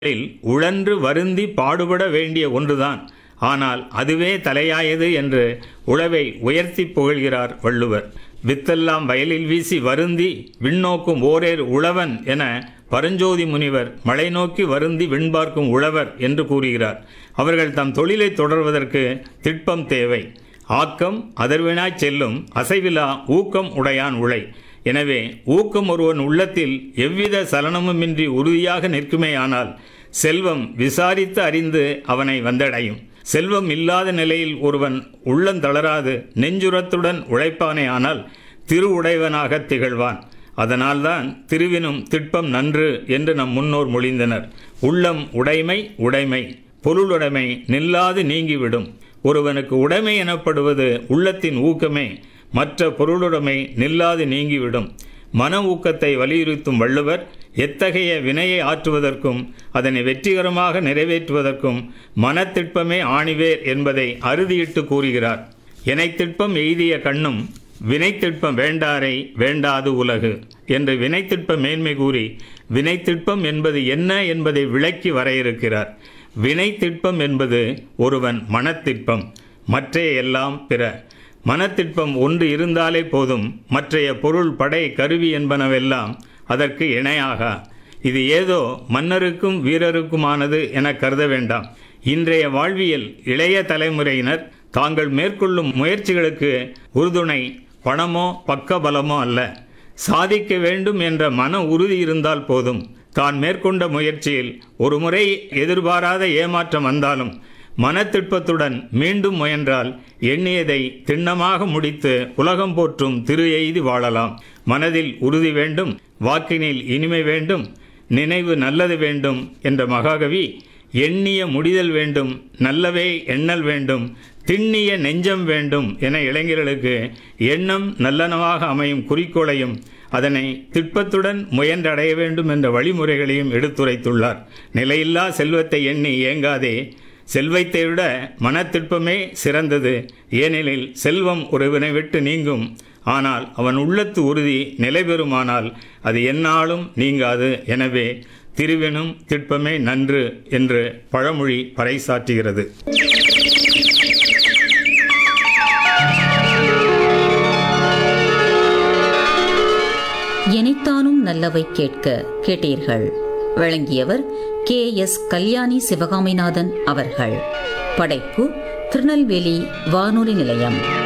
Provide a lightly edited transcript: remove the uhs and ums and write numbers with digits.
உழன்று வருந்தி பாடுபட வேண்டிய ஒன்றுதான். ஆனால் அதுவே தலையாயது என்று உழவை உயர்த்தி புகழ்கிறார் வள்ளுவர். வித்தெல்லாம் வயலில் வீசி வருந்தி விண்ணோக்கும் ஓரேர் உழவன் என பரஞ்சோதி முனிவர் மழை நோக்கி வருந்தி விண்பார்க்கும் உழவர் என்று கூறுகிறார். அவர்கள் தம் தொழிலை தொடர்வதற்கு திட்பம் தேவை. ஆக்கம் அதர்வினாய் செல்லும் அசைவிலா ஊக்கம் உடையான் உழை. எனவே ஊக்கம் ஒருவன் உள்ளத்தில் எவ்வித சலனமுமின்றி உறுதியாக நிற்குமேயானால் செல்வம் விசாரித்து அறிந்து அவனை வந்தடையும். செல்வம் இல்லாத நிலையில் ஒருவன் உள்ளந்தளராது நெஞ்சுரத்துடன் உழைப்பானே ஆனால் திருவுடையவனாக திகழ்வான். அதனால்தான் திருவினும் திட்பம் நன்று என்று நம் முன்னோர் மொழிந்தனர். உள்ளம் உடைமை உடைமை, பொருளுடைமை நில்லாது நீங்கிவிடும். ஒருவனுக்கு உடைமை எனப்படுவது உள்ளத்தின் ஊக்கமே. மற்ற பொருளுடைமை நில்லாது நீங்கிவிடும். மன ஊக்கத்தை வலியுறுத்தும் வள்ளுவர் எத்தகைய வினையை ஆற்றுவதற்கும் அதனை வெற்றிகரமாக நிறைவேற்றுவதற்கும் மனத்திட்பமே ஆணிவேர் என்பதை அறுதியிட்டு கூறுகிறார். எனைத்திட்பம் எய்திய கண்ணும் வினைத்திட்பம் வேண்டாரை வேண்டாது உலகு என்று வினைத்திட்ப மேன்மை கூறி வினைத்திட்பம் என்பது என்ன என்பதை விளக்கி வரையறுக்கிறார். வினைத்திட்பம் என்பது ஒருவன் மனத்திட்பம், மற்றைய எல்லாம் பிற. மனத்திட்பம் ஒன்று இருந்தாலே போதும். மற்றைய பொருள், படை, கருவி என்பனவெல்லாம் அதற்கு இணையாக. இது ஏதோ மன்னருக்கும் வீரருக்குமானது என கருத வேண்டாம். இன்றைய வாழ்வியல் இளைய தலைமுறையினர் தாங்கள் மேற்கொள்ளும் முயற்சிகளுக்கு உறுதுணை பணமோ பக்கபலமோ அல்ல. சாதிக்க வேண்டும் என்ற மன உறுதி இருந்தால் போதும். தான் மேற்கொண்ட முயற்சியில் ஒரு முறை எதிர்பாராத ஏமாற்றம் வந்தாலும் மனத்திட்பத்துடன் மீண்டும் முயன்றால் எண்ணியதை திண்ணமாக முடித்து உலகம் போற்றும் திரு எய்தி வாழலாம். மனதில் உறுதி வேண்டும், வாக்கினில் இனிமை வேண்டும், நினைவு நல்லது வேண்டும் என்ற மகாகவி எண்ணிய முடிதல் வேண்டும், நல்லவே எண்ணல் வேண்டும், திண்ணிய நெஞ்சம் வேண்டும் என இளைஞர்களுக்கு எண்ணம் நல்லனவாக அமையும் குறிக்கோளையும் அதனை திட்பத்துடன் முயன்றடைய வேண்டும் என்ற வழிமுறைகளையும் எடுத்துரைத்துள்ளார். நிலையில்லா செல்வத்தை எண்ணி ஏங்காதே, செல்வத்தை விட மனத்திட்பமே சிறந்தது. ஏனெனில் செல்வம் ஒருவனை விட்டு நீங்கும், ஆனால் அவன் உள்ளத்து உறுதி நிலை பெறுமானால் அது எந்நாளும் நீங்காது. எனவே திருவினும் திட்பமே நன்று என்று பழமொழி பறைசாற்றுகிறது. எனைத்தானும் நல்லவை கேட்க கேட்டீர்கள். வழங்கியவர் KS கல்யாணி சிவகாமிநாதன் அவர்கள். படைப்பு திருநெல்வேலி வானொலி நிலையம்.